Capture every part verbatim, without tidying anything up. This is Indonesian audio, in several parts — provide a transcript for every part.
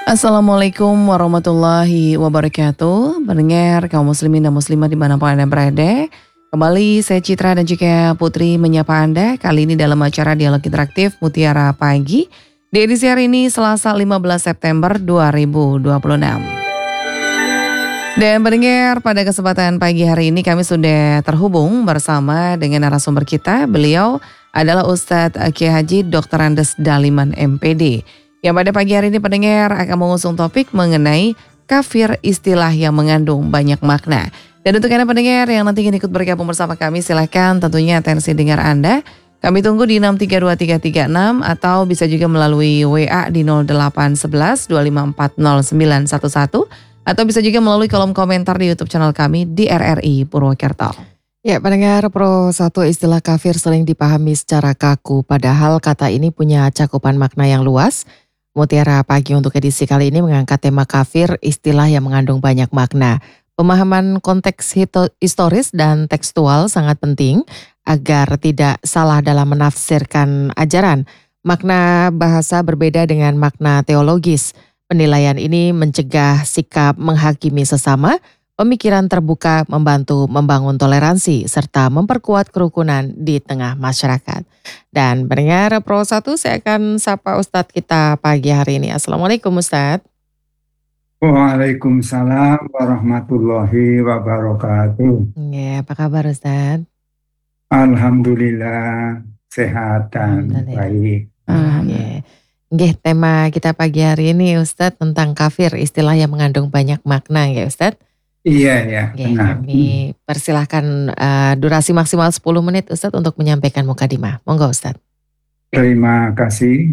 Assalamualaikum warahmatullahi wabarakatuh. Pendengar kaum muslimin dan muslimat dimanapun Anda berada, kembali saya Citra dan juga Putri menyapa Anda kali ini dalam acara Dialog Interaktif Mutiara Pagi di edisi hari ini Selasa lima belas September dua ribu dua puluh enam. Dan pendengar, pada kesempatan pagi hari ini kami sudah terhubung bersama dengan narasumber kita. Beliau adalah Ustadz Kiai Haji doktor Andes Daliman M P D. Yang pada pagi hari ini pendengar akan mengusung topik mengenai kafir, istilah yang mengandung banyak makna. Dan untuk Anda pendengar yang nanti ingin ikut bergabung bersama kami, silahkan tentunya atensi dengar Anda. Kami tunggu di enam tiga dua tiga tiga enam atau bisa juga melalui W A di nol delapan satu satu dua lima empat nol sembilan satu satu atau bisa juga melalui kolom komentar di YouTube channel kami di R R I Purwokerto. Ya, pendengar, Pro satu, istilah kafir sering dipahami secara kaku, padahal kata ini punya cakupan makna yang luas. Mutiara Pagi untuk edisi kali ini mengangkat tema kafir, istilah yang mengandung banyak makna. Pemahaman konteks hito- historis dan tekstual sangat penting agar tidak salah dalam menafsirkan ajaran. Makna bahasa berbeda dengan makna teologis. Penilaian ini mencegah sikap menghakimi sesama, pemikiran terbuka, membantu membangun toleransi, serta memperkuat kerukunan di tengah masyarakat. Dan pendengar Pro satu, saya akan sapa Ustadz kita pagi hari ini. Assalamualaikum Ustadz. Waalaikumsalam warahmatullahi wabarakatuh. Ya, apa kabar Ustadz? Alhamdulillah sehat dan baik. Ya. Nggih, tema kita pagi hari ini Ustadz tentang kafir, istilah yang mengandung banyak makna ya Ustadz. Iya ya, Nggih, benar. kami persilahkan uh, durasi maksimal sepuluh menit Ustadz untuk menyampaikan mukadimah. Monggo Ustadz. Terima kasih.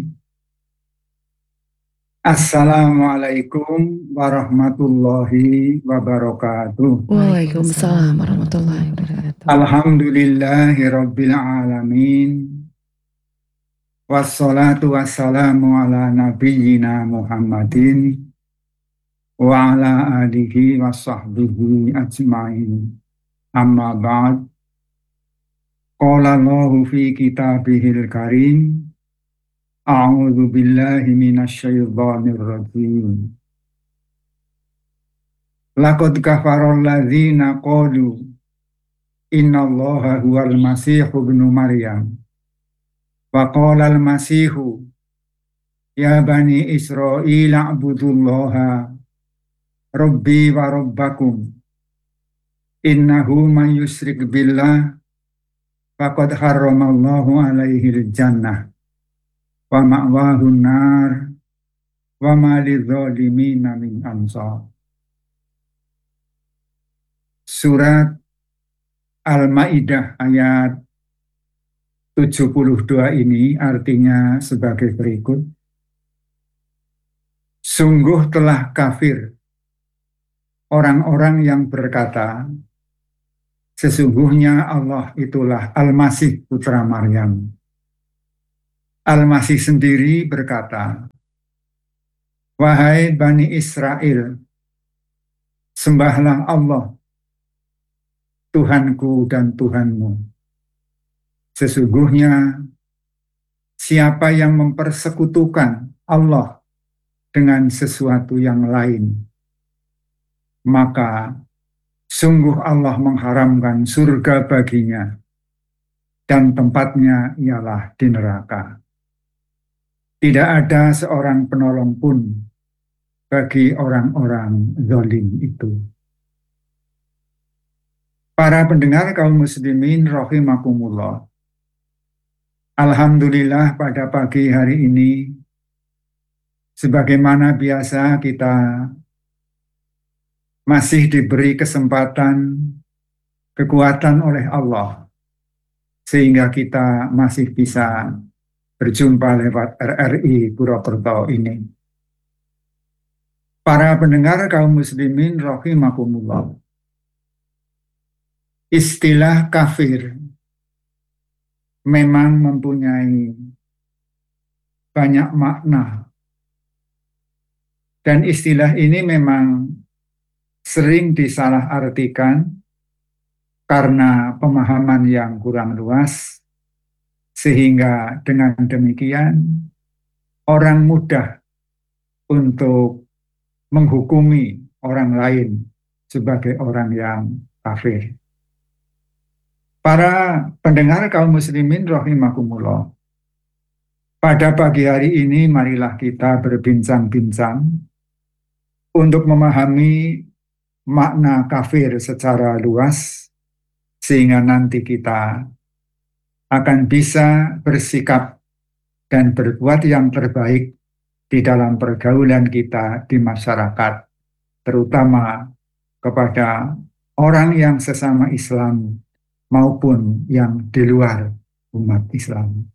Assalamualaikum warahmatullahi wabarakatuh. Waalaikumsalam warahmatullahi wabarakatuh. Alhamdulillahirabbil alamin. Wassalatu wassalamu ala nabiyyina Muhammadin wa ala alihi wa sahbihi ajma'in. Amma ba'd. Qala Allahu fi kitabihil karim. A'udzu billahi minasyaitonir rajim. Laqad kafara alladzina qalu innallaha huwal masihu ibnu Maryam. Wa qala al-masihu ya bani Israil a'budullaha rabbi wa rabbakum. Innahu man yusyrik billah faqad harramallahu alaihi al-jannah wa ma'wahu an-nar wa ma lidh-dhalimina min ansar. Surat Al-Maidah ayat tujuh puluh dua ini artinya sebagai berikut. Sungguh telah kafir orang-orang yang berkata, sesungguhnya Allah itulah Al-Masih putra Maryam. Al-Masih sendiri berkata, wahai Bani Israel, sembahlah Allah, Tuhanku dan Tuhanmu. Sesungguhnya siapa yang mempersekutukan Allah dengan sesuatu yang lain, maka sungguh Allah mengharamkan surga baginya dan tempatnya ialah di neraka. Tidak ada seorang penolong pun bagi orang-orang zalim itu. Para pendengar kaum muslimin rahimakumullah. Alhamdulillah pada pagi hari ini, sebagaimana biasa kita masih diberi kesempatan, kekuatan oleh Allah, sehingga kita masih bisa berjumpa lewat R R I Purwokerto ini. Para pendengar kaum muslimin rahimakumullah. Istilah kafir memang mempunyai banyak makna. Dan istilah ini memang sering disalahartikan karena pemahaman yang kurang luas, sehingga dengan demikian orang mudah untuk menghukumi orang lain sebagai orang yang kafir. Para pendengar kaum muslimin rahimakumullah, pada pagi hari ini marilah kita berbincang-bincang untuk memahami makna kafir secara luas, sehingga nanti kita akan bisa bersikap dan berbuat yang terbaik di dalam pergaulan kita di masyarakat, terutama kepada orang yang sesama Islam maupun yang di luar umat Islam.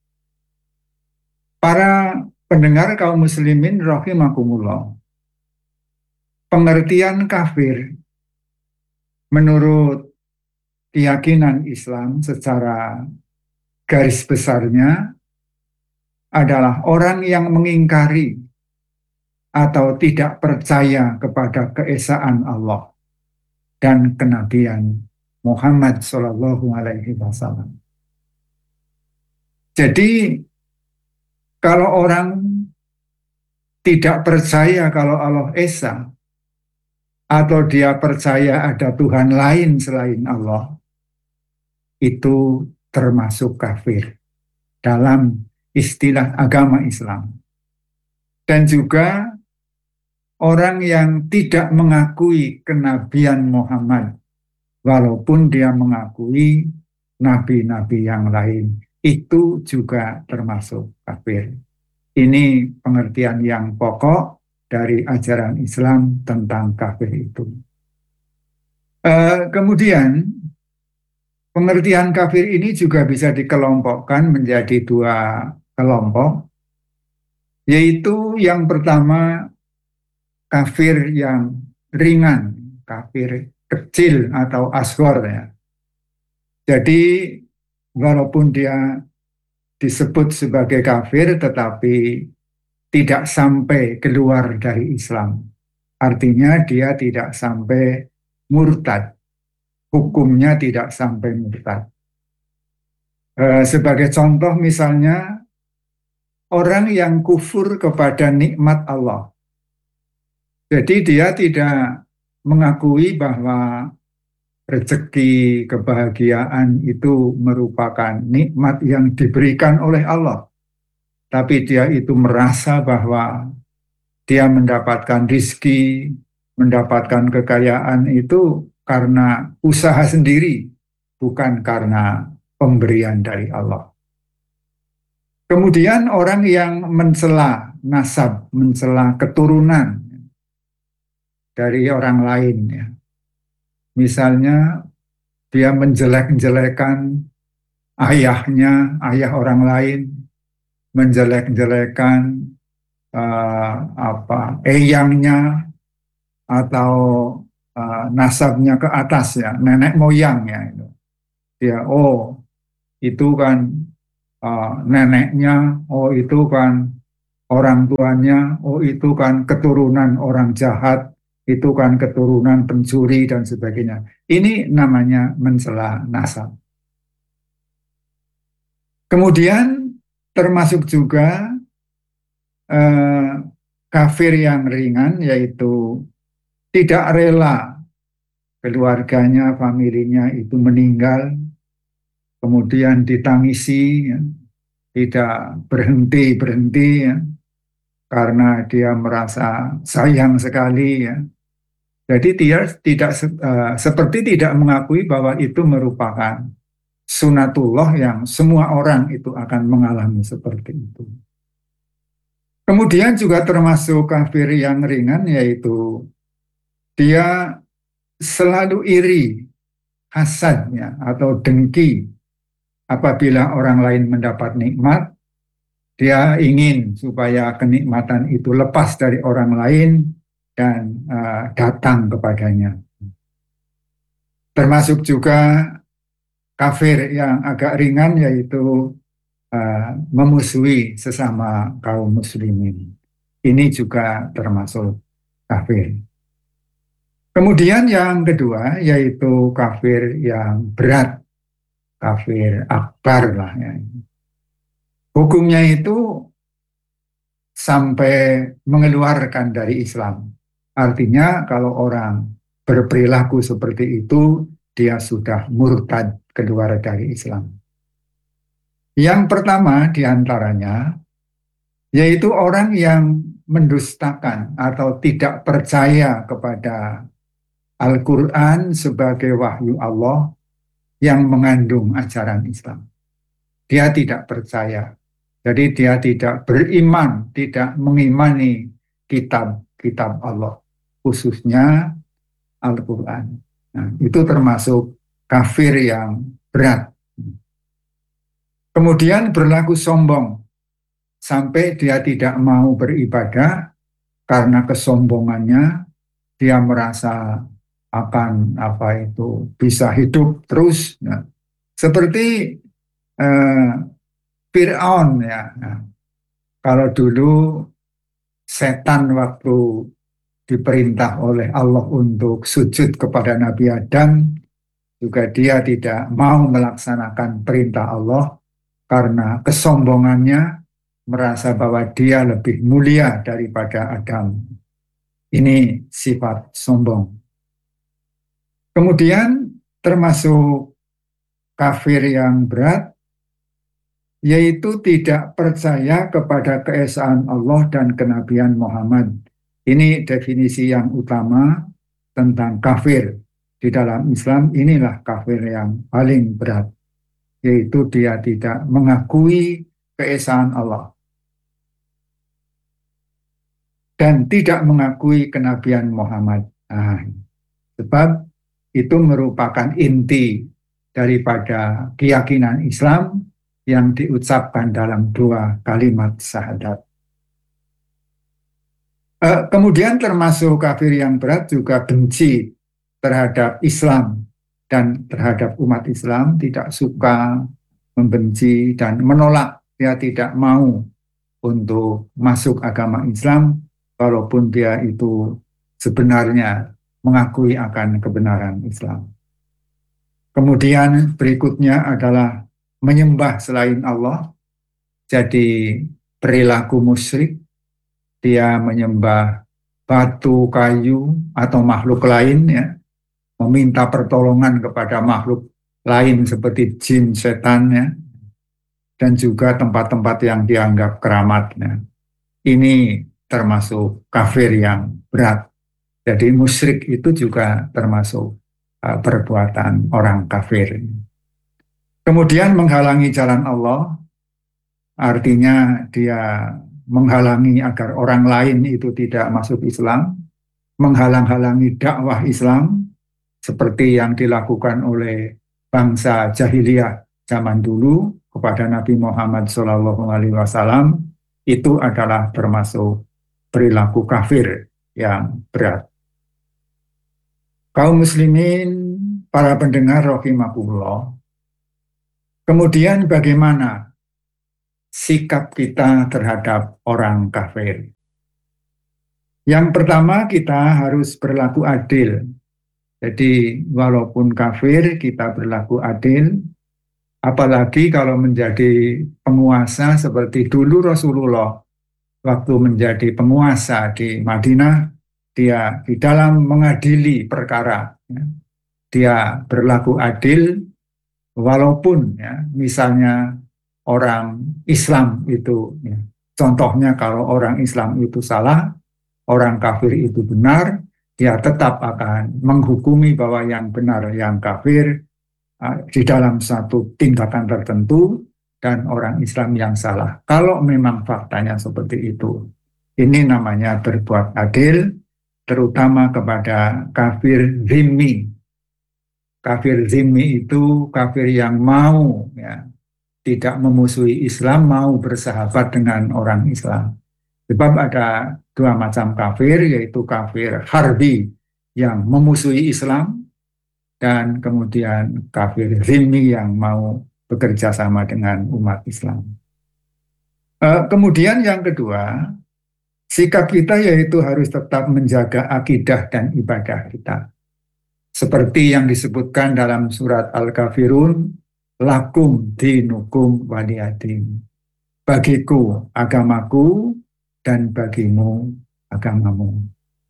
Para pendengar kaum muslimin rahimakumullah, pengertian kafir menurut keyakinan Islam secara garis besarnya adalah orang yang mengingkari atau tidak percaya kepada keesaan Allah dan kenabian Muhammad Shallallahu Alaihi Wasallam. Jadi kalau orang tidak percaya kalau Allah Esa, atau dia percaya ada Tuhan lain selain Allah, itu termasuk kafir dalam istilah agama Islam. Dan juga orang yang tidak mengakui kenabian Muhammad, walaupun dia mengakui nabi-nabi yang lain, itu juga termasuk kafir. Ini pengertian yang pokok dari ajaran Islam tentang kafir itu. Uh, kemudian, pengertian kafir ini juga bisa dikelompokkan menjadi dua kelompok, yaitu yang pertama kafir yang ringan, kafir kecil atau asghar ya. Jadi walaupun dia disebut sebagai kafir tetapi tidak sampai keluar dari Islam. Artinya dia tidak sampai murtad. Hukumnya tidak sampai murtad. E, sebagai contoh misalnya orang yang kufur kepada nikmat Allah. Jadi dia tidak mengakui bahwa rezeki, kebahagiaan itu merupakan nikmat yang diberikan oleh Allah. Tapi dia itu merasa bahwa dia mendapatkan rizki, mendapatkan kekayaan itu karena usaha sendiri, bukan karena pemberian dari Allah. Kemudian orang yang mencela nasab, mencela keturunan dari orang lain, ya. Misalnya dia menjelek-jelekan ayahnya, ayah orang lain, menjelek-jelekan uh, apa eyangnya atau uh, nasabnya ke atas ya, nenek moyangnya itu. Dia oh itu kan uh, neneknya, oh itu kan orang tuanya, oh itu kan keturunan orang jahat, itu kan keturunan pencuri dan sebagainya. Ini namanya mencela nasab. Kemudian termasuk juga eh, kafir yang ringan, yaitu tidak rela keluarganya, familinya itu meninggal, kemudian ditangisi, ya, tidak berhenti-berhenti, ya, karena dia merasa sayang sekali, ya. Jadi dia tidak uh, seperti tidak mengakui bahwa itu merupakan sunatullah yang semua orang itu akan mengalami seperti itu. Kemudian juga termasuk kafir yang ringan, yaitu dia selalu iri, hasadnya atau dengki apabila orang lain mendapat nikmat. Dia ingin supaya kenikmatan itu lepas dari orang lain dan uh, datang kepadanya. Termasuk juga kafir yang agak ringan, yaitu uh, memusuhi sesama kaum muslimin. Ini juga termasuk kafir. Kemudian yang kedua yaitu kafir yang berat, kafir akbar lah ya. Hukumnya itu sampai mengeluarkan dari Islam. Artinya kalau orang berperilaku seperti itu, dia sudah murtad, keluar dari Islam. Yang pertama diantaranya, yaitu orang yang mendustakan atau tidak percaya kepada Al-Quran sebagai wahyu Allah yang mengandung ajaran Islam. Dia tidak percaya. Jadi dia tidak beriman, tidak mengimani kitab-kitab Allah, khususnya Al-Quran. Nah, itu termasuk kafir yang berat. Kemudian berlaku sombong, sampai dia tidak mau beribadah karena kesombongannya. Dia merasa akan apa itu bisa hidup terus, ya. Seperti eh, Fir'aun, ya. Nah, kalau dulu setan waktu diperintah oleh Allah untuk sujud kepada Nabi Adam, juga dia tidak mau melaksanakan perintah Allah karena kesombongannya, merasa bahwa dia lebih mulia daripada Adam. Ini sifat sombong. Kemudian termasuk kafir yang berat, yaitu tidak percaya kepada keesaan Allah dan kenabian Muhammad. Ini definisi yang utama tentang kafir. Di dalam Islam inilah kafir yang paling berat, yaitu dia tidak mengakui keesaan Allah dan tidak mengakui kenabian Muhammad. Nah, sebab itu merupakan inti daripada keyakinan Islam yang diucapkan dalam dua kalimat syahadat. Eh, kemudian termasuk kafir yang berat juga benci terhadap Islam dan terhadap umat Islam, tidak suka, membenci, dan menolak. Dia tidak mau untuk masuk agama Islam, walaupun dia itu sebenarnya mengakui akan kebenaran Islam. Kemudian berikutnya adalah menyembah selain Allah, jadi perilaku musyrik. Dia menyembah batu, kayu, atau makhluk lain, ya, meminta pertolongan kepada makhluk lain seperti jin, setan, ya, dan juga tempat-tempat yang dianggap keramat. Ya. Ini termasuk kafir yang berat. Jadi musyrik itu juga termasuk uh, perbuatan orang kafir. Kemudian menghalangi jalan Allah, artinya dia menghalangi agar orang lain itu tidak masuk Islam, menghalang-halangi dakwah Islam, seperti yang dilakukan oleh bangsa jahiliyah zaman dulu kepada Nabi Muhammad shallallahu alaihi wasallam, itu adalah termasuk perilaku kafir yang berat. Kaum muslimin, para pendengar rahimakumullah, kemudian bagaimana sikap kita terhadap orang kafir? Yang pertama, kita harus berlaku adil. Jadi walaupun kafir, kita berlaku adil. Apalagi kalau menjadi penguasa seperti dulu Rasulullah waktu menjadi penguasa di Madinah, dia di dalam mengadili perkara, ya, dia berlaku adil, walaupun ya, misalnya orang Islam itu, ya, contohnya kalau orang Islam itu salah, orang kafir itu benar, dia tetap akan menghukumi bahwa yang benar yang kafir uh, di dalam satu tindakan tertentu, dan orang Islam yang salah. Kalau memang faktanya seperti itu, ini namanya berbuat adil, terutama kepada kafir zimmi. Kafir zimmi itu kafir yang mau, ya, tidak memusuhi Islam, mau bersahabat dengan orang Islam. Sebab ada dua macam kafir, yaitu kafir harbi yang memusuhi Islam, dan kemudian kafir zimmi yang mau bekerja sama dengan umat Islam. Uh, kemudian yang kedua, sikap kita yaitu harus tetap menjaga akidah dan ibadah kita. Seperti yang disebutkan dalam surat Al-Kafirun, lakum dinukum waliyadin. Bagiku agamaku dan bagimu agamamu.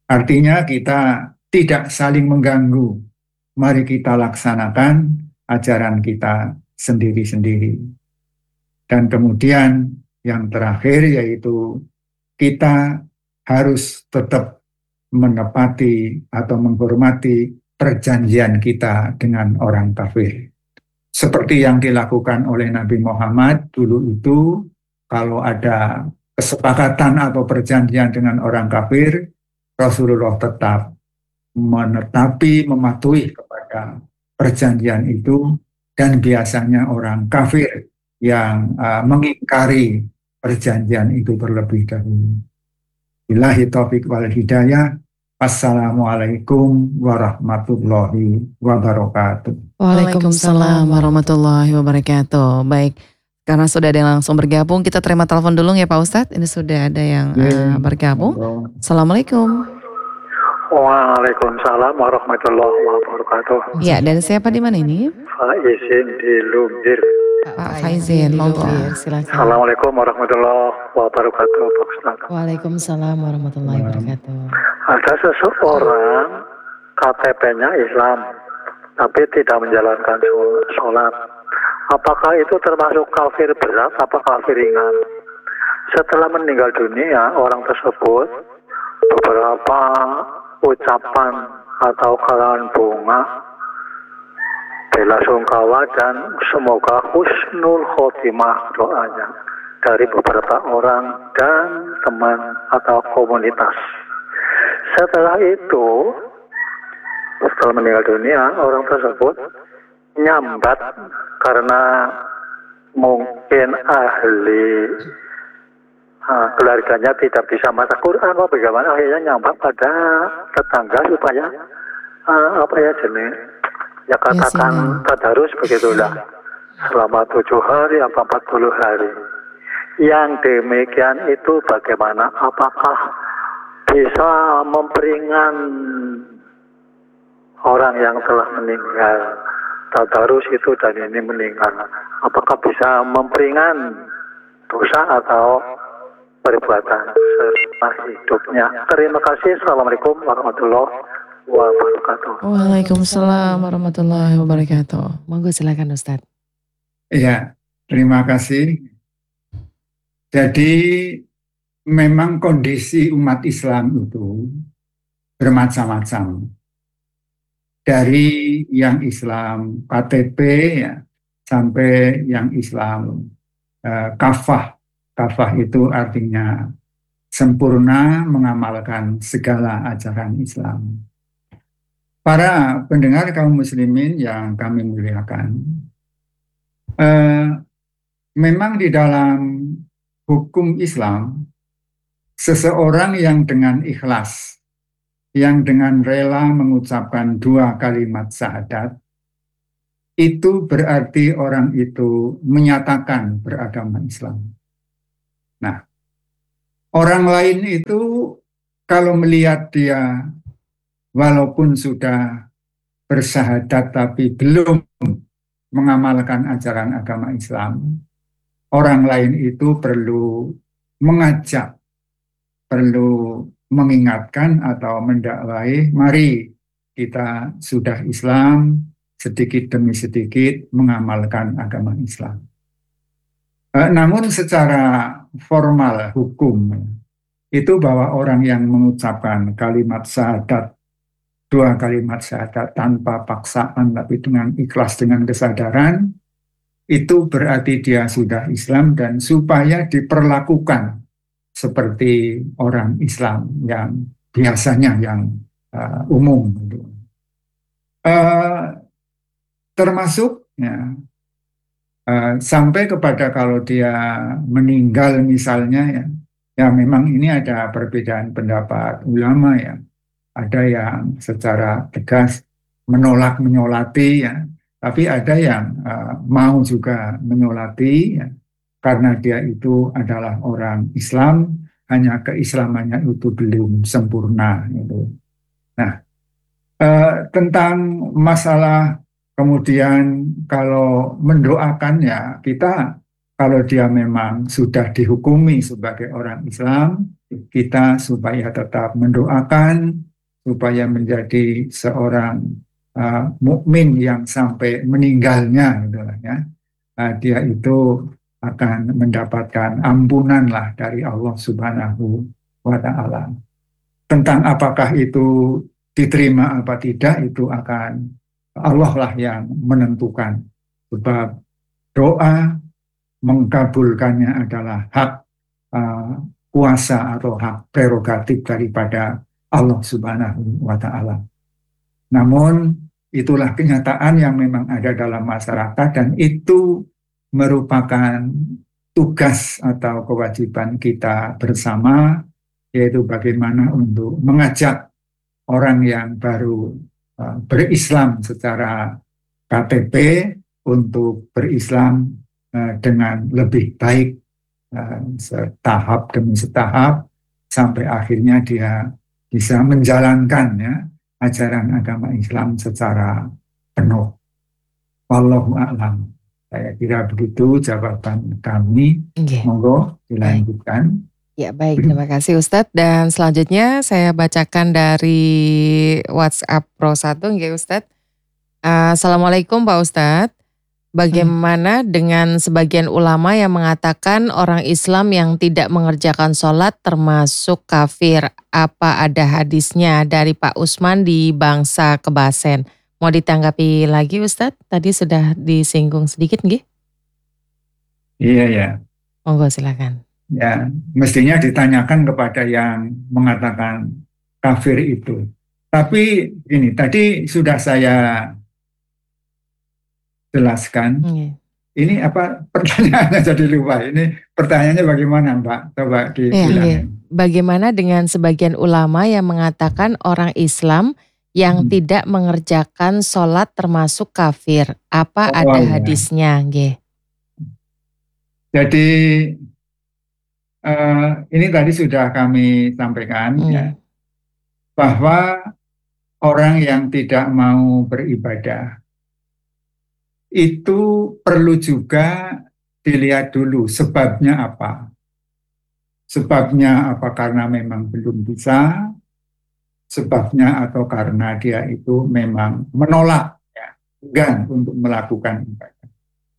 Artinya kita tidak saling mengganggu. Mari kita laksanakan ajaran kita sendiri-sendiri. Dan kemudian yang terakhir yaitu kita harus tetap menepati atau menghormati perjanjian kita dengan orang kafir. Seperti yang dilakukan oleh Nabi Muhammad dulu itu, kalau ada kesepakatan atau perjanjian dengan orang kafir, Rasulullah tetap menetapi, mematuhi kepada perjanjian itu, dan biasanya orang kafir yang uh, mengingkari perjanjian itu terlebih dahulu. Billahi taufiq wal hidayah. Assalamualaikum warahmatullahi wabarakatuh. Waalaikumsalam warahmatullahi wabarakatuh. Baik, karena sudah ada yang langsung bergabung, kita terima telepon dulu ya Pak Ustadz. Ini sudah ada yang uh, bergabung. Assalamualaikum. Waalaikumsalam warahmatullahi wabarakatuh. Ya, dan siapa di mana ini? Faizin di Lumbir. Pak Faizin, monggo. Silakan. Assalamualaikum warahmatullahi wabarakatuh, Pak Ustaz. Waalaikumsalam warahmatullahi wabarakatuh. Ada seseorang K T P-nya Islam, tapi tidak menjalankan sholat. Apakah itu termasuk kafir berat atau kafir ringan? Setelah meninggal dunia, orang tersebut beberapa ucapan atau kalangan bunga bela sungkawa dan semoga husnul khotimah doanya dari beberapa orang dan teman atau komunitas. Setelah itu, setelah meninggal dunia, orang tersebut nyambat karena mungkin ahli uh, keluarganya tidak bisa baca Quran atau bagaimana, akhirnya nyambat pada tetangga supaya uh, apa ya jenis ya katakan tadarus begitulah selama tujuh hari atau empat puluh hari. Yang demikian itu bagaimana? Apakah bisa memperingan orang yang telah meninggal? Tadarus itu dan ini meninggal. Apakah bisa memperingan dosa atau perbuatan setelah hidupnya? Terima kasih. Assalamualaikum warahmatullahi wabarakatuh. Waalaikumsalam warahmatullahi wabarakatuh. Monggo silakan Ustaz. Iya, terima kasih. Jadi memang kondisi umat Islam itu bermacam-macam. Dari yang Islam K T P ya, sampai yang Islam eh, kafah. Kafah itu artinya sempurna mengamalkan segala ajaran Islam. Para pendengar kaum muslimin yang kami muliakan, eh, memang di dalam hukum Islam, seseorang yang dengan ikhlas, yang dengan rela mengucapkan dua kalimat syahadat, itu berarti orang itu menyatakan beragama Islam. Nah, orang lain itu kalau melihat dia walaupun sudah bersyahadat tapi belum mengamalkan ajaran agama Islam, orang lain itu perlu mengajak, perlu mengingatkan atau mendakwai, mari kita sudah Islam, sedikit demi sedikit mengamalkan agama Islam. Eh, namun secara formal hukum, itu bahwa orang yang mengucapkan kalimat syahadat, dua kalimat syahadat tanpa paksaan, tapi dengan ikhlas, dengan kesadaran, itu berarti dia sudah Islam dan supaya diperlakukan seperti orang Islam yang biasanya yang uh, umum. Uh, termasuk ya, uh, sampai kepada kalau dia meninggal misalnya ya, ya memang ini ada perbedaan pendapat ulama ya. Ada yang secara tegas menolak menyolati ya, tapi ada yang uh, mau juga menyolati ya, karena dia itu adalah orang Islam, hanya keislamannya itu belum sempurna. Gitu. Nah, eh, tentang masalah kemudian kalau mendoakan ya, kita kalau dia memang sudah dihukumi sebagai orang Islam, kita supaya tetap mendoakan, supaya menjadi seorang uh, mukmin yang sampai meninggalnya, gitu lah ya. Uh, dia itu akan mendapatkan ampunan lah dari Allah Subhanahu wa Ta'ala. Tentang apakah itu diterima apa tidak, itu akan Allah lah yang menentukan. Sebab doa mengkabulkannya adalah hak uh, kuasa atau hak prerogatif daripada Allah Subhanahu wa Ta'ala. Namun itulah kenyataan yang memang ada dalam masyarakat, dan itu merupakan tugas atau kewajiban kita bersama, yaitu bagaimana untuk mengajak orang yang baru uh, berislam secara K T P untuk berislam uh, dengan lebih baik, uh, setahap demi setahap, sampai akhirnya dia bisa menjalankan ya ajaran agama Islam secara penuh. Wallahu a'lam. Saya kira begitu jawaban kami. Okay. Monggo dilanjutkan. Ya baik, terima kasih Ustadz. Dan selanjutnya saya bacakan dari WhatsApp Pro satu, nggih Ustadz. Uh, Assalamualaikum Pak Ustadz. Bagaimana dengan sebagian ulama yang mengatakan orang Islam yang tidak mengerjakan sholat termasuk kafir? Apa ada hadisnya dari Pak Usman di Bangsa Kebasen? Mau ditanggapi lagi Ustadz? Tadi sudah disinggung sedikit nggih? Iya ya. Monggo silakan. Ya, mestinya ditanyakan kepada yang mengatakan kafir itu. Tapi ini tadi sudah saya jelaskan. Okay. Ini apa pertanyaannya jadi lupa. Ini pertanyaannya bagaimana Mbak? Coba dibilangin. Yeah, yeah. Bagaimana dengan sebagian ulama yang mengatakan orang Islam yang hmm. tidak mengerjakan sholat termasuk kafir? Apa oh, ada ya. hadisnya? Okay. Jadi uh, ini tadi sudah kami sampaikan hmm. ya, bahwa orang yang tidak mau beribadah itu perlu juga dilihat dulu sebabnya apa. Sebabnya apa karena memang belum bisa, sebabnya atau karena dia itu memang menolak, ya, enggan untuk melakukan ibadah.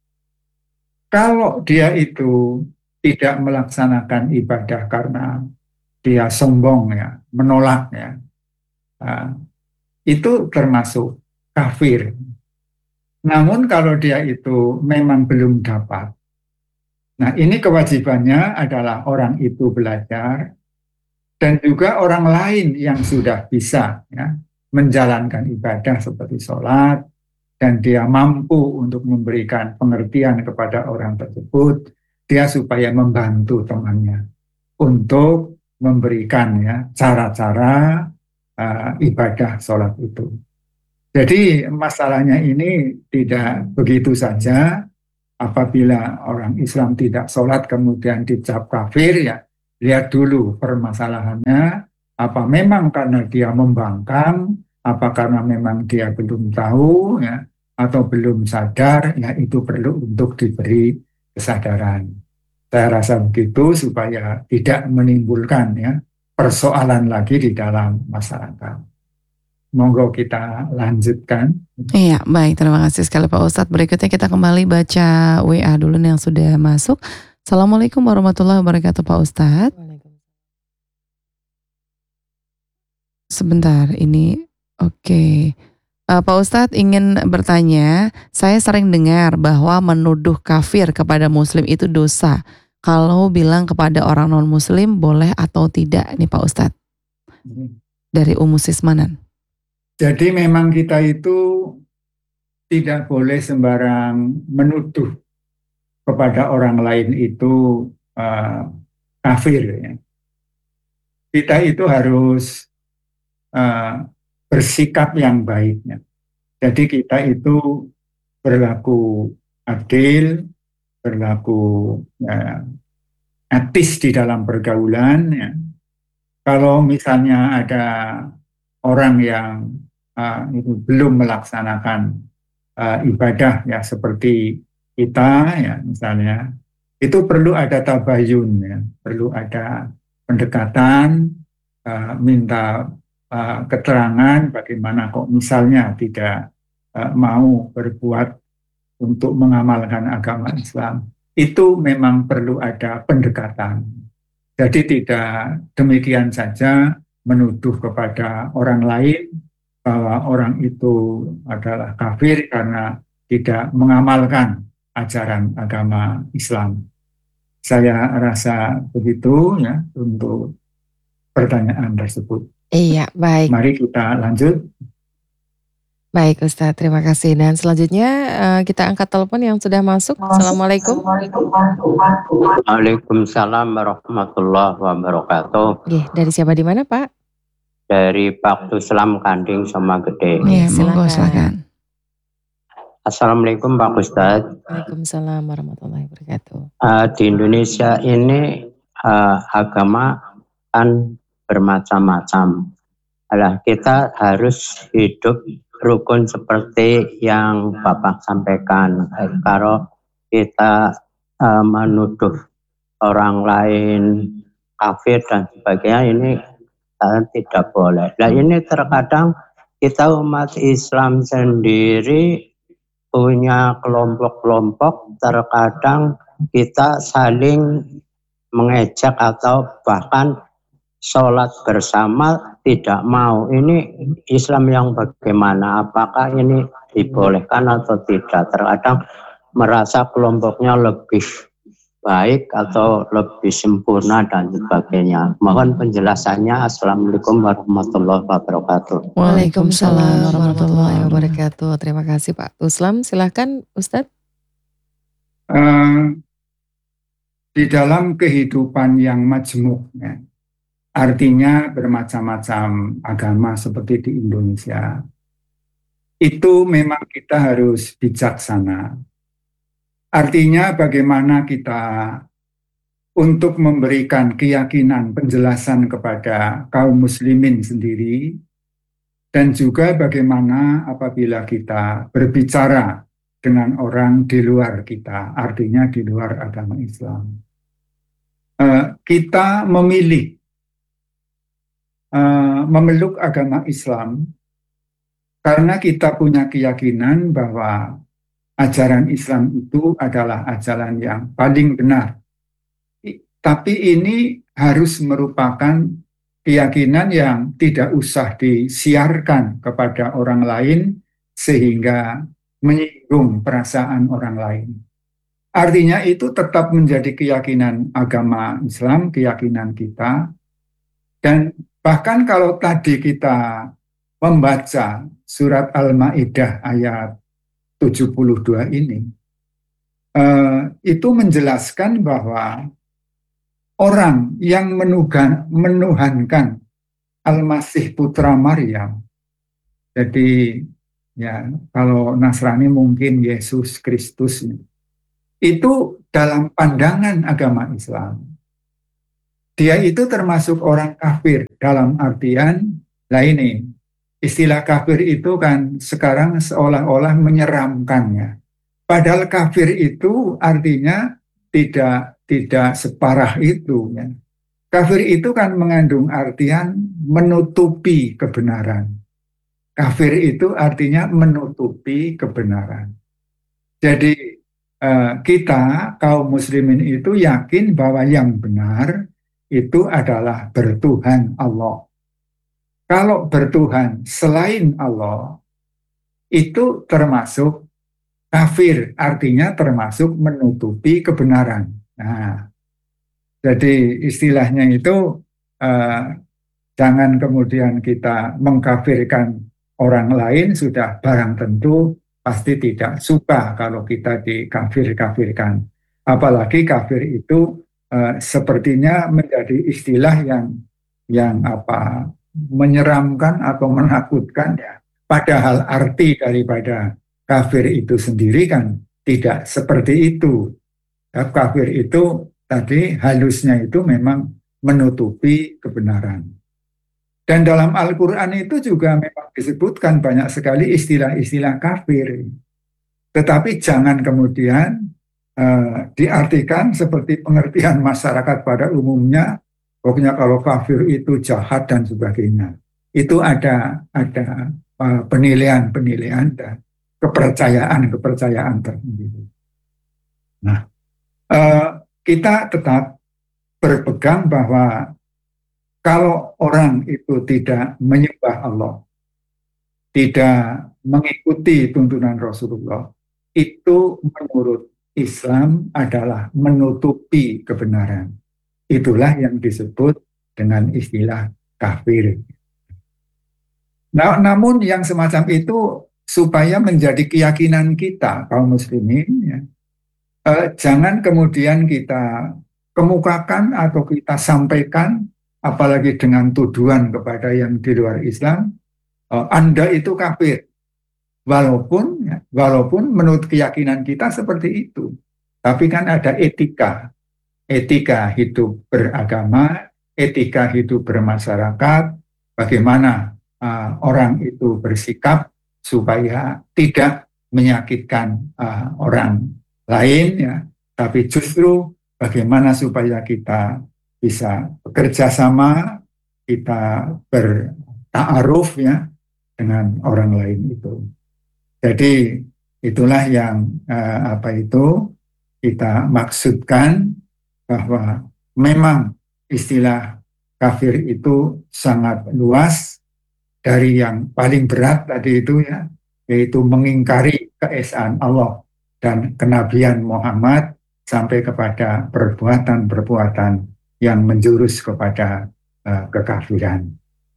Kalau dia itu tidak melaksanakan ibadah karena dia sombong ya, menolak ya, nah, itu termasuk kafir. Namun kalau dia itu memang belum dapat, nah ini kewajibannya adalah orang itu belajar, dan juga orang lain yang sudah bisa ya, menjalankan ibadah seperti sholat, dan dia mampu untuk memberikan pengertian kepada orang tersebut, dia supaya membantu temannya untuk memberikan ya cara-cara uh, ibadah sholat itu. Jadi masalahnya ini tidak begitu saja. Apabila orang Islam tidak sholat kemudian dicap kafir, ya lihat dulu permasalahannya. Apa memang karena dia membangkang, apa karena memang dia belum tahu, ya, atau belum sadar, ya itu perlu untuk diberi kesadaran. Saya rasa begitu supaya tidak menimbulkan ya persoalan lagi di dalam masyarakat. Monggo kita lanjutkan. Iya, baik. Terima kasih sekali Pak Ustadz. Berikutnya kita kembali baca W A dulu yang sudah masuk. Assalamualaikum warahmatullahi wabarakatuh Pak Ustadz. Sebentar, ini oke. Okay. Uh, Pak Ustadz ingin bertanya, saya sering dengar bahwa menuduh kafir kepada muslim itu dosa. Kalau bilang kepada orang non-muslim boleh atau tidak nih Pak Ustadz? Dari Umu Sismanan. Jadi memang kita itu tidak boleh sembarang menuduh kepada orang lain itu uh, kafir. Ya. Kita itu harus uh, bersikap yang baiknya. Jadi kita itu berlaku adil, berlaku ya, etis di dalam pergaulan. Ya. Kalau misalnya ada orang yang Uh, itu belum melaksanakan uh, ibadah ya seperti kita ya misalnya, itu perlu ada tabayun ya, perlu ada pendekatan, uh, minta uh, keterangan bagaimana kok misalnya tidak uh, mau berbuat untuk mengamalkan agama Islam. Itu memang perlu ada pendekatan. Jadi tidak demikian saja menuduh kepada orang lain bahwa orang itu adalah kafir karena tidak mengamalkan ajaran agama Islam. Saya rasa begitu ya untuk pertanyaan tersebut. Iya, baik. Mari kita lanjut. Baik Ustadz, terima kasih. Dan selanjutnya uh, kita angkat telepon yang sudah masuk. Assalamualaikum. Waalaikumsalam warahmatullahi wabarakatuh. Oke, dari siapa di mana Pak? Dari Pak Tuslam Kanding Sama Gede. Iya, monggo silakan. Assalamualaikum Pak Ustadz. Waalaikumsalam warahmatullahi wabarakatuh. Uh, di Indonesia ini uh, agama kan bermacam-macam. Alah, kita harus hidup rukun seperti yang Bapak sampaikan. Eh, kalau kita uh, menuduh orang lain kafir dan sebagainya, ini uh, tidak boleh. Nah ini terkadang kita umat Islam sendiri punya kelompok-kelompok, terkadang kita saling mengejek atau bahkan sholat bersama tidak mau. Ini Islam yang bagaimana? Apakah ini dibolehkan atau tidak? Terkadang merasa kelompoknya lebih baik atau lebih sempurna dan sebagainya. Mohon penjelasannya. Assalamualaikum warahmatullahi wabarakatuh. Waalaikumsalam warahmatullahi wabarakatuh. Terima kasih Pak Tuslam. Silahkan Ustadz. Uh, di dalam kehidupan yang majmuk, ya, artinya bermacam-macam agama seperti di Indonesia, itu memang kita harus bijaksana. Artinya bagaimana kita untuk memberikan keyakinan, penjelasan kepada kaum muslimin sendiri, dan juga bagaimana apabila kita berbicara dengan orang di luar kita, artinya di luar agama Islam. Uh, kita memilih Uh, memeluk agama Islam karena kita punya keyakinan bahwa ajaran Islam itu adalah ajaran yang paling benar. I, tapi ini harus merupakan keyakinan yang tidak usah disiarkan kepada orang lain sehingga menyinggung perasaan orang lain. Artinya itu tetap menjadi keyakinan agama Islam, keyakinan kita. Dan bahkan kalau tadi kita membaca surat Al-Maidah ayat tujuh puluh dua ini, eh, itu menjelaskan bahwa orang yang menuhan, menuhankan Al-Masih putra Maryam, jadi ya kalau Nasrani mungkin Yesus Kristus, itu dalam pandangan agama Islam, dia itu termasuk orang kafir dalam artian, lah ini, istilah kafir itu kan sekarang seolah-olah menyeramkannya. Padahal kafir itu artinya tidak tidak separah itu. Ya. Kafir itu kan mengandung artian menutupi kebenaran. Kafir itu artinya menutupi kebenaran. Jadi kita kaum muslimin itu yakin bahwa yang benar itu adalah bertuhan Allah. Kalau bertuhan selain Allah, itu termasuk kafir, artinya termasuk menutupi kebenaran. Nah, jadi istilahnya itu eh, jangan kemudian kita mengkafirkan orang lain, sudah barang tentu pasti tidak suka kalau kita dikafir-kafirkan. Apalagi kafir itu Uh, sepertinya menjadi istilah yang yang apa menyeramkan atau menakutkan ya. Padahal arti daripada kafir itu sendiri kan tidak seperti itu. Ya, kafir itu tadi halusnya itu memang menutupi kebenaran. Dan dalam Al-Quran itu juga memang disebutkan banyak sekali istilah-istilah kafir. Tetapi jangan kemudian Uh, diartikan seperti pengertian masyarakat pada umumnya pokoknya kalau kafir itu jahat dan sebagainya. Itu ada ada uh, penilaian-penilaian dan kepercayaan-kepercayaan tertentu. Nah, uh, kita tetap berpegang bahwa kalau orang itu tidak menyembah Allah, tidak mengikuti tuntunan Rasulullah, itu menurut Islam adalah menutupi kebenaran. Itulah yang disebut dengan istilah kafir. Nah, namun yang semacam itu supaya menjadi keyakinan kita kaum muslimin, ya, eh, jangan kemudian kita kemukakan atau kita sampaikan, apalagi dengan tuduhan kepada yang di luar Islam, eh, Anda itu kafir. Walaupun, ya, walaupun menurut keyakinan kita seperti itu, tapi kan ada etika. Etika hidup beragama, etika hidup bermasyarakat, bagaimana uh, orang itu bersikap supaya tidak menyakitkan uh, orang lain, ya, tapi justru bagaimana supaya kita bisa bekerja sama, kita berta'aruf, ya, dengan orang lain itu. Jadi itulah yang uh, apa itu kita maksudkan, bahwa memang istilah kafir itu sangat luas, dari yang paling berat tadi itu, ya, yaitu mengingkari keesaan Allah dan kenabian Muhammad sampai kepada perbuatan-perbuatan yang menjurus kepada uh, kekafiran.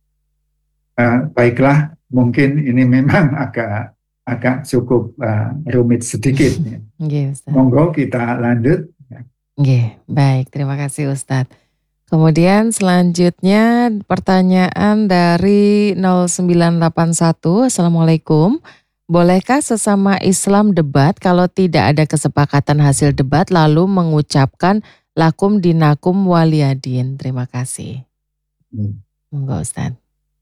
Uh, baiklah, mungkin ini memang agak agak cukup uh, rumit sedikit, ya. Yes, Monggo kita lanjut. Oke, baik, terima kasih Ustadz. Kemudian selanjutnya pertanyaan dari nol sembilan delapan satu, Assalamualaikum. Bolehkah sesama Islam debat kalau tidak ada kesepakatan hasil debat lalu mengucapkan lakum dinakum waliyadin? Terima kasih. Hmm. Monggo Ustadz.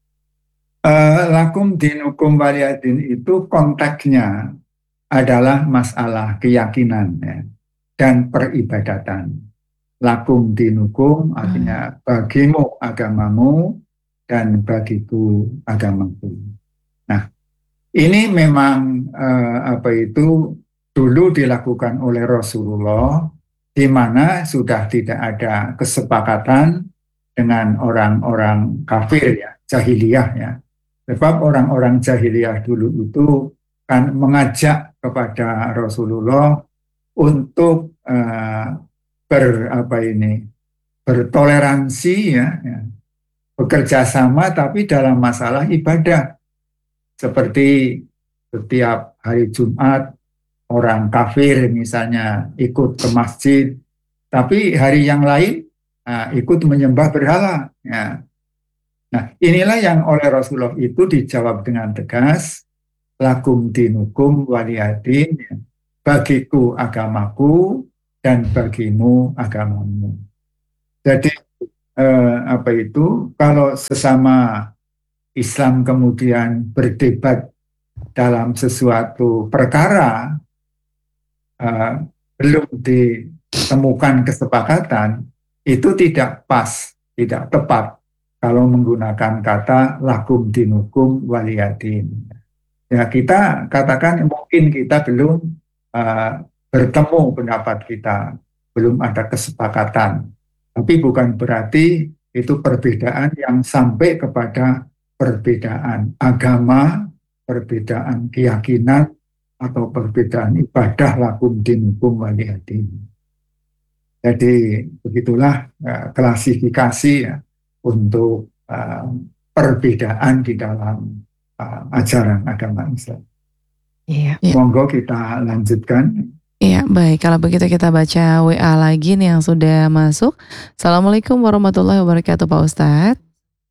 Uh, lakum dinukum waliyadin itu konteksnya adalah masalah keyakinan, ya, dan peribadatan. Lakum dinukum artinya bagimu agamamu dan bagiku agamaku. Nah, ini memang eh, apa itu dulu dilakukan oleh Rasulullah, di mana sudah tidak ada kesepakatan dengan orang-orang kafir, ya, jahiliyah, ya. Sebab orang-orang jahiliyah dulu itu kan mengajak kepada Rasulullah untuk uh, ber apa ini bertoleransi, ya, ya, bekerja sama tapi dalam masalah ibadah, seperti setiap hari Jumat orang kafir misalnya ikut ke masjid, tapi hari yang lain nah, ikut menyembah berhala, ya. Nah, inilah yang oleh Rasulullah itu dijawab dengan tegas, lakum dinukum waliyadin, ya. Bagiku agamaku dan bagimu agamamu. Jadi eh, apa itu kalau sesama Islam kemudian berdebat dalam sesuatu perkara, eh, belum ditemukan kesepakatan, itu tidak pas, tidak tepat kalau menggunakan kata lakum dinukum waliyadin. Ya, kita katakan mungkin kita belum uh, bertemu pendapat kita, belum ada kesepakatan. Tapi bukan berarti itu perbedaan yang sampai kepada perbedaan agama, perbedaan keyakinan, atau perbedaan ibadah lakum dinukum waliyadin. Jadi begitulah uh, klasifikasi, ya, untuk uh, perbedaan di dalam uh, ajaran agama Islam. Iya. Monggo kita lanjutkan. Iya, baik. Kalau begitu kita baca W A lagi nih yang sudah masuk. Assalamualaikum warahmatullahi wabarakatuh, Pak Ustadz.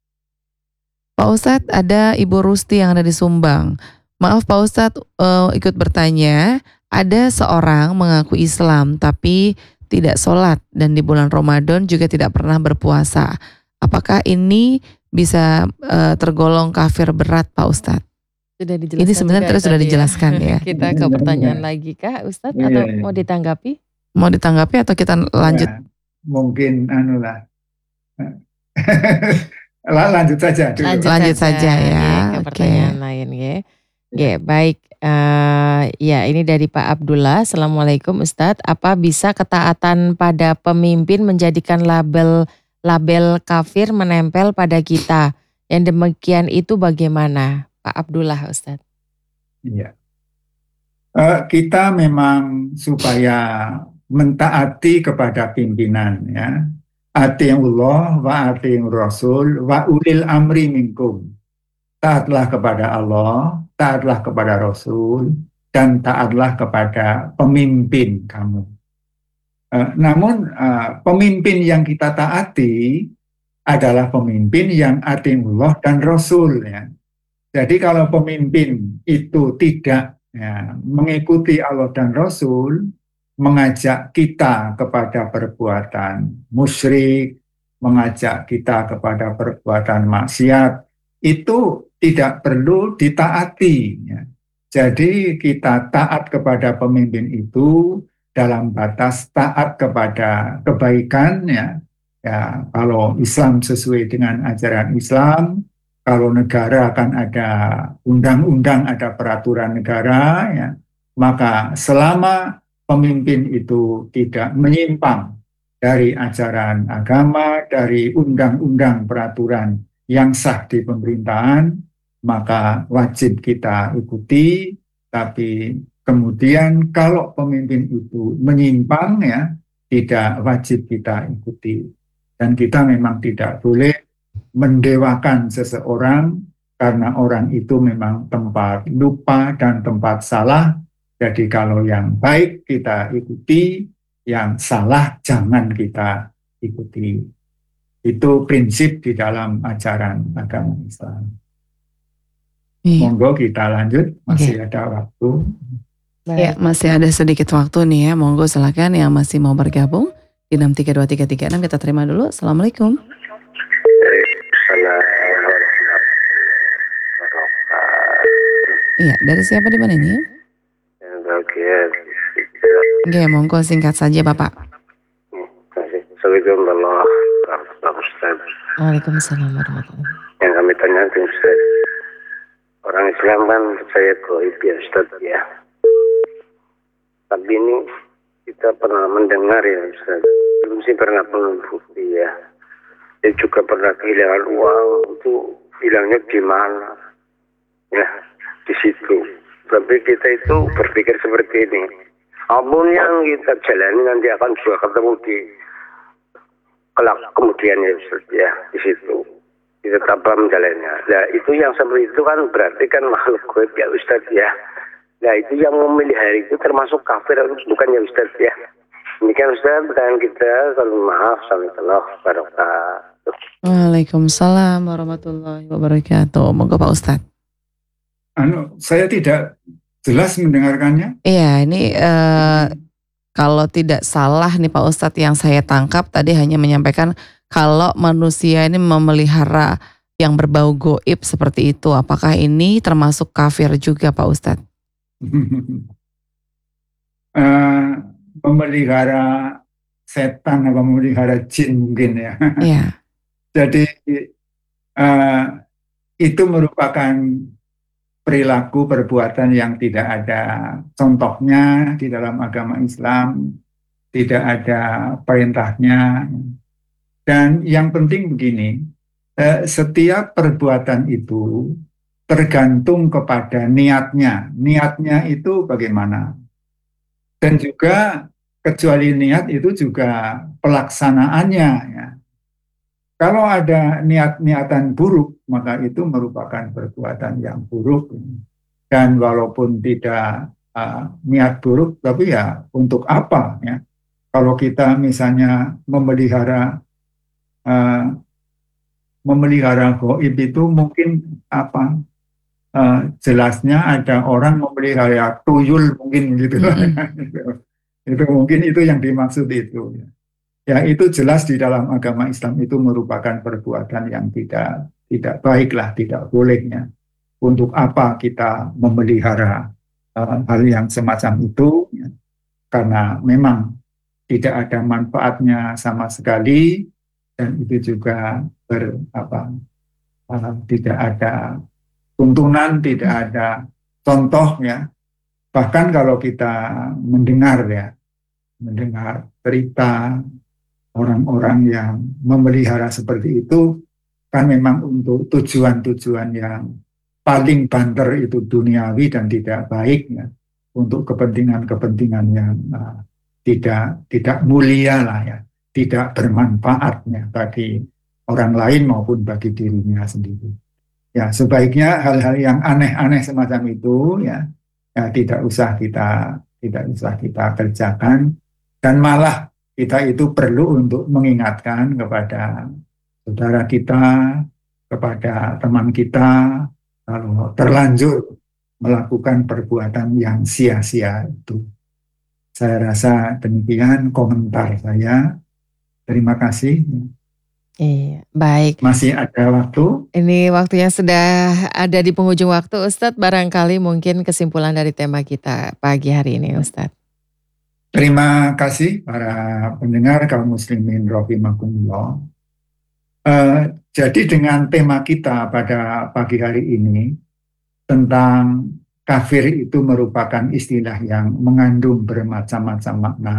Pak Ustadz, ada Ibu Rusti yang ada di Sumbang. Maaf Pak Ustadz, uh, ikut bertanya. Ada seorang mengaku Islam tapi tidak sholat dan di bulan Ramadan juga tidak pernah berpuasa. Apakah ini bisa uh, tergolong kafir berat, Pak Ustadz? Sudah dijelaskan. Ini sebenarnya terus sudah dijelaskan, ya. Kita ke pertanyaan lagi kah Ustadz, atau Iya, iya. mau ditanggapi? Mau ditanggapi atau kita lanjut? Ya, mungkin anulah Lanjut saja dulu. Lanjut, Lanjut saja ya. Nggih, ke Oke. pertanyaan lain nggih. Nggih, baik. Eh, ya ini dari Pak Abdullah. Assalamualaikum Ustadz. Apa bisa ketaatan pada pemimpin menjadikan label label kafir menempel pada kita? Yang demikian itu bagaimana, Pak Abdullah Ustadz? Iya. Eh, kita memang supaya mentaati kepada pimpinan ya. Atiullah wa atiur rasul wa ulil amri minkum. Taatlah kepada Allah, taatlah kepada Rasul, dan taatlah kepada pemimpin kamu. Uh, namun uh, pemimpin yang kita taati adalah pemimpin yang atiullah dan Rasul. Ya. Jadi kalau pemimpin itu tidak ya, mengikuti Allah dan Rasul, mengajak kita kepada perbuatan musyrik, mengajak kita kepada perbuatan maksiat, itu tidak perlu ditaati. Ya. Jadi kita taat kepada pemimpin itu dalam batas taat kepada kebaikan. Ya. Ya, kalau Islam sesuai dengan ajaran Islam, kalau negara akan ada undang-undang, ada peraturan negara, ya, maka selama pemimpin itu tidak menyimpang dari ajaran agama, dari undang-undang peraturan yang sah di pemerintahan, maka wajib kita ikuti. Tapi kemudian kalau pemimpin itu menyimpang, ya, tidak wajib kita ikuti. Dan kita memang tidak boleh mendewakan seseorang karena orang itu memang tempat lupa dan tempat salah. Jadi kalau yang baik kita ikuti, yang salah jangan kita ikuti. Itu prinsip di dalam ajaran agama Islam. Iya. Monggo kita lanjut, masih ada waktu. Ya, masih ada sedikit waktu nih ya. Monggo silakan yang masih mau bergabung di enam tiga dua tiga tiga enam, kita terima dulu. Assalamualaikum. Iya, dari siapa di mana ini? Oke, monggo singkat saja Bapak. Assalamualaikum warahmatullahi wabarakatuh. Waalaikumsalam warahmatullahi. Yang kami tanyakan Ustaz, orang Islam kan percaya gaib ya Ustaz ya. Tapi ini kita pernah mendengar ya Ustaz, belum sih pernah bukti ya. Dia juga pernah kehilangan uang, itu hilangnya di mana? Ya, di situ. Tapi kita itu berpikir seperti ini. Apapun yang kita jalani nanti akan juga ketemu di kelak kemudian ya Ustaz ya, di situ. Kita tetap menjalannya. Nah itu yang seperti itu kan berarti kan makhluk gaib ya Ustaz ya. Nah itu yang memilih hari itu termasuk kafir bukan ya Ustaz ya. Demikian Ustaz pertanyaan kita. Kalau maaf, assalamualaikum warahmatullahi wabarakatuh. Waalaikumsalam warahmatullahi wabarakatuh. Monggo Pak Ustadz. Anu, saya tidak jelas mendengarkannya. Iya, ini uh, kalau tidak salah nih Pak Ustadz yang saya tangkap tadi hanya menyampaikan kalau manusia ini memelihara yang berbau goib seperti itu, apakah ini termasuk kafir juga Pak Ustadz? uh, memelihara setan atau memelihara jin mungkin ya. Iya. Jadi uh, itu merupakan perilaku perbuatan yang tidak ada contohnya di dalam agama Islam, tidak ada perintahnya. Dan yang penting begini, eh, setiap perbuatan itu tergantung kepada niatnya. Niatnya itu bagaimana? Dan juga kecuali niat itu juga pelaksanaannya. Ya. Kalau ada niat-niatan buruk, maka itu merupakan perbuatan yang buruk. Dan walaupun tidak uh, niat buruk, tapi ya untuk apa? Ya? Kalau kita misalnya memelihara uh, memelihara gaib itu mungkin apa? Uh, jelasnya ada orang memelihara tuyul mungkin gitu. Mm-hmm. Itu mungkin itu yang dimaksud itu. Ya. Ya itu jelas di dalam agama Islam itu merupakan perbuatan yang tidak tidak baiklah, tidak bolehnya. Untuk apa kita memelihara uh, hal yang semacam itu? Ya. Karena memang tidak ada manfaatnya sama sekali dan itu juga ber, apa, uh, tidak ada tuntunan, tidak ada contoh ya. Bahkan kalau kita mendengar ya, mendengar cerita orang-orang yang memelihara seperti itu, kan memang untuk tujuan-tujuan yang paling banter itu duniawi dan tidak baik ya, untuk kepentingan-kepentingan yang uh, tidak tidak mulia lah ya, tidak bermanfaatnya bagi orang lain maupun bagi dirinya sendiri. Ya, sebaiknya hal-hal yang aneh-aneh semacam itu ya, ya tidak usah kita tidak usah kita kerjakan, dan malah kita itu perlu untuk mengingatkan kepada saudara kita, kepada teman kita, kalau terlanjur melakukan perbuatan yang sia-sia itu. Saya rasa demikian komentar saya. Terima kasih. Iya, baik. Masih ada waktu? Ini waktunya sudah ada di penghujung waktu, Ustadz. Barangkali mungkin kesimpulan dari tema kita pagi hari ini, Ustadz. Terima kasih para pendengar kaum muslimin rahimakumullah. Uh, jadi dengan tema kita pada pagi hari ini tentang kafir itu merupakan istilah yang mengandung bermacam-macam makna.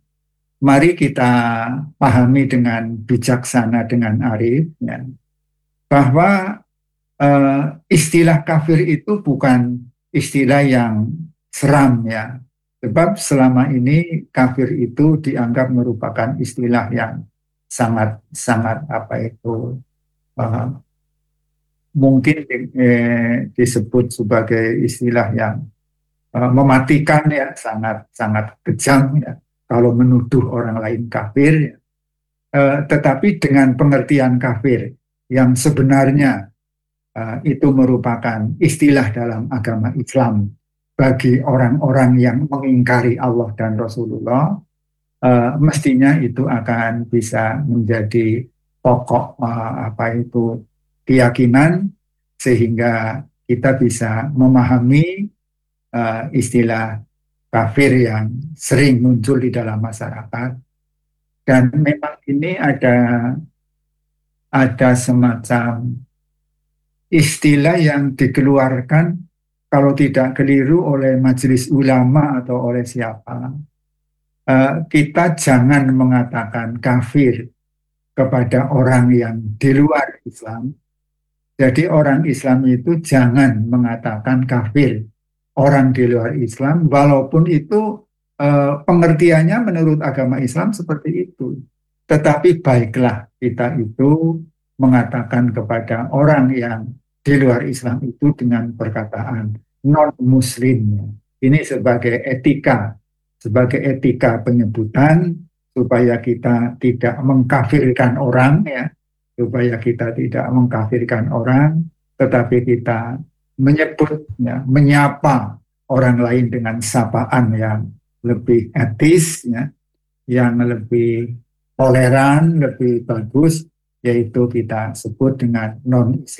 Mari kita pahami dengan bijaksana, dengan arif, ya, bahwa uh, istilah kafir itu bukan istilah yang seram ya. Sebab selama ini kafir itu dianggap merupakan istilah yang sangat sangat apa itu uh, mungkin eh, disebut sebagai istilah yang uh, mematikan ya, sangat sangat kejam ya, kalau menuduh orang lain kafir ya. Uh, tetapi dengan pengertian kafir yang sebenarnya uh, itu merupakan istilah dalam agama Islam bagi orang-orang yang mengingkari Allah dan Rasulullah, uh, mestinya itu akan bisa menjadi pokok uh, apa itu keyakinan, sehingga kita bisa memahami uh, istilah kafir yang sering muncul di dalam masyarakat. Dan memang ini ada ada semacam istilah yang dikeluarkan kalau tidak keliru oleh majelis ulama atau oleh siapa. Uh, kita jangan mengatakan kafir kepada orang yang di luar Islam. Jadi orang Islam itu jangan mengatakan kafir orang di luar Islam, walaupun itu Uh, pengertiannya menurut agama Islam seperti itu. Tetapi baiklah kita itu mengatakan kepada orang yang di luar Islam itu dengan perkataan non-muslim. Ini sebagai etika, sebagai etika penyebutan, supaya kita tidak mengkafirkan orang ya, supaya kita tidak mengkafirkan orang, tetapi kita menyebut ya, menyapa orang lain dengan sapaan yang lebih etis, ya, yang lebih toleran, lebih bagus, yaitu kita sebut dengan non-Islam.